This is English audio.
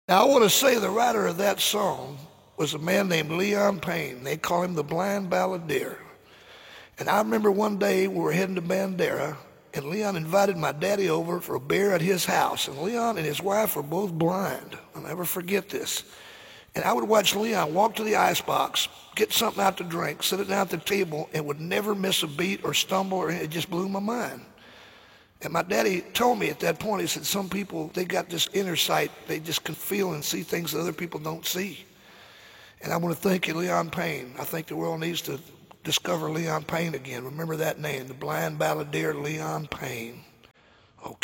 Now, I want to say the writer of that song was a man named Leon Payne. They call him the Blind Balladeer. And I remember one day we were heading to Bandera, and Leon invited my daddy over for a beer at his house. And Leon and his wife were both blind. I'll never forget this. And I would watch Leon walk to the icebox, get something out to drink, sit it down at the table, and would never miss a beat or stumble, or it just blew my mind. And my daddy told me at that point, he said, some people, they got this inner sight. They just can feel and see things that other people don't see. And I want to thank you, Leon Payne. I think the world needs to discover Leon Payne again. Remember that name, the Blind Balladeer Leon Payne.